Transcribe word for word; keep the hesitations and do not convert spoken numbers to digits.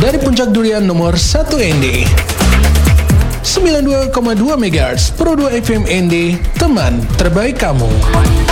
dari Puncak Durian nomor satu N D. sembilan puluh dua koma dua megahertz Pro dua F M N D, teman terbaik kamu.